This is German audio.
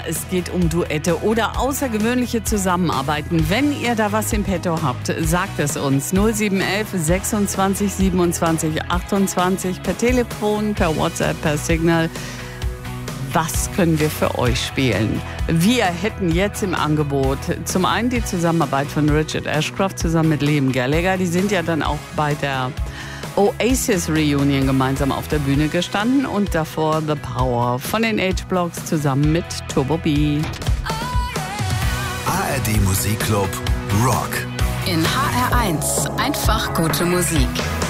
es geht um Duette oder außergewöhnliche Zusammenarbeiten. Wenn ihr da was im Petto habt, sagt es uns. 0711 26 27 28 per Telefon, per WhatsApp, per Signal. Was können wir für euch spielen? Wir hätten jetzt im Angebot zum einen die Zusammenarbeit von Richard Ashcroft zusammen mit Liam Gallagher. Die sind ja dann auch bei der Oasis Reunion gemeinsam auf der Bühne gestanden. Und davor The Power von den H-Blocks zusammen mit Turbo B. ARD Musikclub Rock. In HR1 einfach gute Musik.